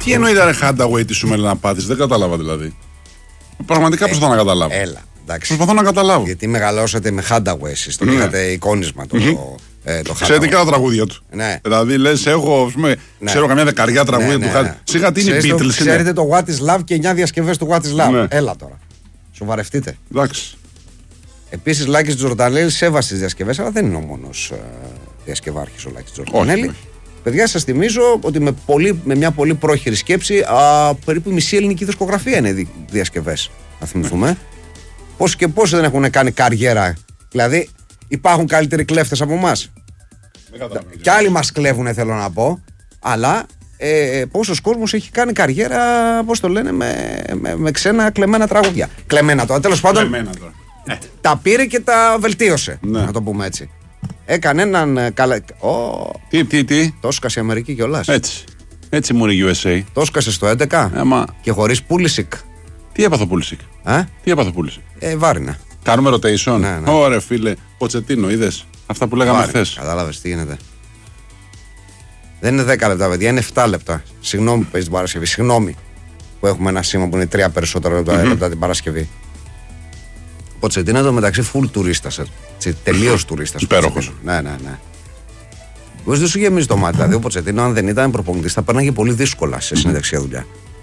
Τι εννοείται ρε Χάνταγουεϊ, τι σου να πάθεις, δεν κατάλαβα δηλαδή. Πραγματικά προσπαθώ να καταλάβω. Έλα, εντάξει. Προσπαθώ να καταλάβω. Γιατί μεγαλώσατε με Χάνταγουεϊ εσείς, τον είχατε εικόνισμα το Χάνταγουεϊ. Ξέρετε τα τραγούδια του. Ναι. Δηλαδή λες, έχω ξέρω καμιά δεκαριά τραγούδια του Χάνταγουεϊ. Σίγα τι είναι οι Beatles. Ξέρετε το What is Love και 9 διασκευές του What is Love. Ναι. Έλα τώρα. Σοβαρευτείτε. Εντάξει. Επίσης, Λάκης Τζορτανέλη σέβασε τις διασκευές, αλλά δεν είναι ο μόνος διασκευάρχης ο Λάκης Τζορτανέλη. Παιδιά, σας θυμίζω ότι με μια πολύ πρόχειρη σκέψη, περίπου μισή ελληνική δισκογραφία είναι διασκευές. Να θυμηθούμε. Πώς και πώς δεν έχουν κάνει καριέρα. Δηλαδή, υπάρχουν καλύτεροι κλέφτες από εμάς. Κι άλλοι μας κλέβουν, θέλω να πω. Αλλά πόσος κόσμος έχει κάνει καριέρα, πώς το λένε, με ξένα κλεμμένα τραγούδια. Κλεμμένα τώρα, τέλος πάντων. Τα πήρε και τα βελτίωσε. Ναι. Να το πούμε έτσι. Έκανε έναν καλά. Τι. Το σκάσε η Αμερική κιόλας. Έτσι μου είναι USA. Το σκάσε στο 11 και χωρίς Πούλησικ. Τι έπαθε ο Πούλησικ. Βάρινα. Κάνουμε rotation. Ναι. Ωραία, φίλε. Ποτσετίνο, είδες. Αυτά που λέγαμε χθες. Κατάλαβες τι γίνεται. Δεν είναι 10 λεπτά, παιδιά, είναι 7 λεπτά. Συγγνώμη που παίζει την Παρασκευή. Συγγνώμη που έχουμε ένα σήμα που είναι 3 περισσότερα λεπτά την Παρασκευή. Ο Ποτσετίνο εδώ μεταξύ full τουρίστας. Τελείως τουρίστας. Υπέροχος. Ναι. Δεν σου γεμίζει το μάτι. Δηλαδή ο Ποτσετίνο, αν δεν ήταν προπονητής, θα πέρναγε πολύ δύσκολα σε συνέντευξη δουλειά.